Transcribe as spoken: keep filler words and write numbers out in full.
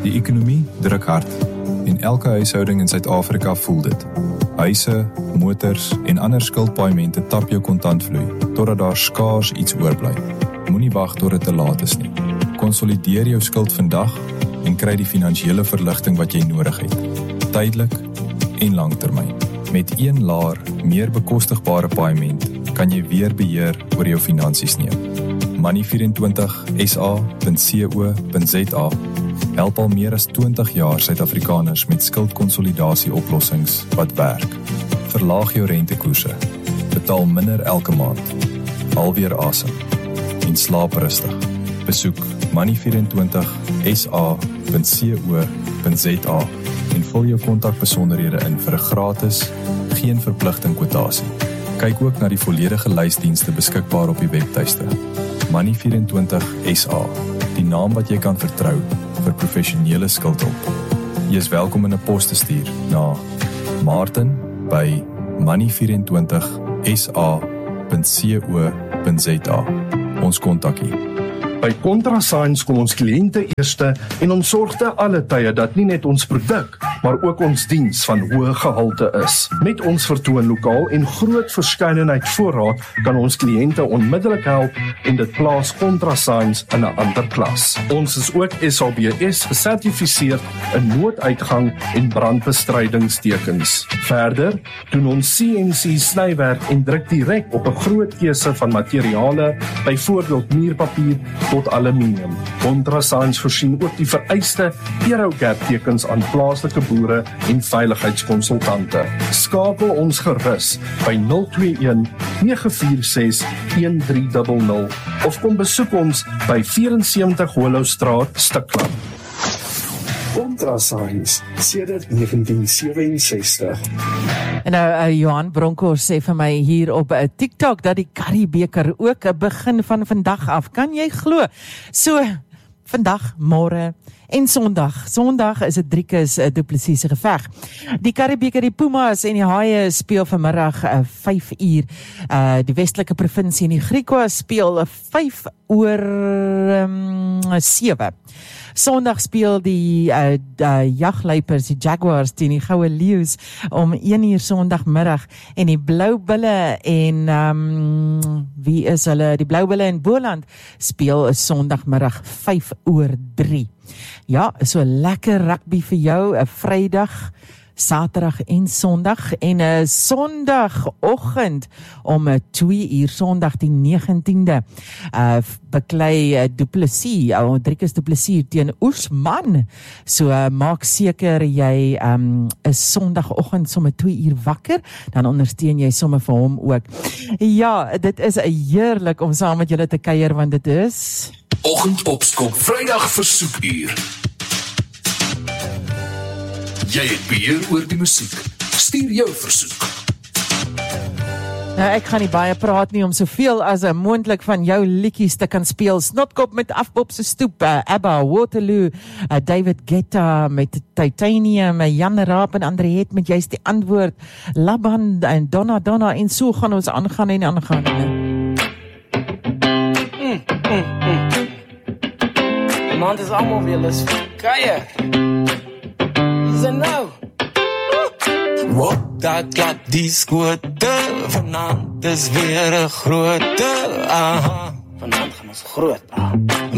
Die ekonomie druk hard en elke huishouding in Suid-Afrika voel dit. Huise, motors en ander skuldpaaiemente tap jou kontantvloei, totdat daar skaars iets oorbly. Moenie wag tot dit te laat is nie. Konsolideer jou skuld vandag en kry die finansiële verligting wat jy nodig het. Tydelik en langtermyn. Met een laer, meer bekostigbare paaiement kan jy weer beheer oor jou finansies neem. Money vyf en twintig S A punt co punt Z A help al meer as twintig jaar Suid-Afrikaners met skuldkonsolidasie oplossings wat werk. Verlaag jou rentekoerse, betaal minder elke maand, haal weer asem en slaap rustig. Besoek money vyf en twintig S A punt co punt Z A en vul jou kontakbesonderhede in vir 'n gratis, geen verpligting kwotasie. Kyk ook na die volledige lysdienste beskikbaar op die webtuiste. Money vyf en twintig S A, die naam wat jy kan vertrou vir professionele skuldhulp. Jy is welkom in 'n pos te stuur na Martin by money vyf en twintig S A punt co punt Z A. Ons kontak u. By ContraSigns kom ons kliënte eerste en ons sorg te alle tye dat nie net ons produk, maar ook ons diens van hoë gehalte is. Met ons vertoonlokaal en groot verskeidenheid voorraad kan ons kliënte onmiddellik help en dit plaas ContraSigns in 'n ander klas. Ons is ook S A B S gesertifiseerd in nooduitgang en brandbestrydingstekens. Verder doen ons C N C snywerk en druk direk op 'n groot keuse van materiale, byvoorbeeld muurpapier tot aluminium. ContraSigns voorsien ook die vereiste EuroGap tekens aan plaaslike boere en veiligheidskonsultante. Skakel ons gerus by nul twee een nege vier ses een drie nul nul of kom besoek ons by vyf-en-sewentig Hollowstraat, Stikland. ContraSigns sedert negentien sewe-en-sestig. En nou, uh, Johan Bronkhorst sê vir my hier op uh, TikTok dat die Currybeker ook 'n begin van vandag af. Kan jy glo? So, vandag, môre en Sondag. Sondag is dit Driekus uh, Du Plessis se geveg. Die Currybeker, die Pumas en die Haie speel vanmiddag uh, vyf uur. Uh, die Westelike Provinsie en die Griquas speel vyf oor sewe. Sondag speel die uh, uh, Jagluipers, die Jaguars teen die Goue Leeu's om een uur Sondagmiddag en die Blou Bulle en um, wie is hulle? Die Blou Bulle in Boland speel Sondagmiddag vyf oor drie. Ja, so lekker rugby vir jou, 'n Vrydag, Saterdag en Sondag en 'n Sondagoggend om twee uur Sondag die negentiende uh, beklei uh, Du Plessis, uh, Driekus Du Plessis teen Oesman. So uh, maak seker jy um, is Sondagoggend sommer twee uur wakker, dan ondersteun jy sommer vir hom ook. Ja, dit is heerlik om saam met julle te kuier want dit is Oggendopskop Vrydag versoekuur. Jy het beheer oor die musiek. Stuur jou versoek. Nou, ek gaan nie baie praat nie om soveel as uh, moontlik van jou liedjies te kan speel. Snotkop met Afbop se stoep, uh, Abba, Waterloo, uh, David Guetta met Titanium, uh, Jan Raap en Andriet met Juist die Antwoord, Laban en Donna Donna en so gaan ons aangaan en aangaan. Mm, mm, mm. Man, het is allemaal weer lus vir kuier. Is nou? Wat dat klap die skote, vanavond is weer een grote, aha. Vanavond gaan ons groot, ah.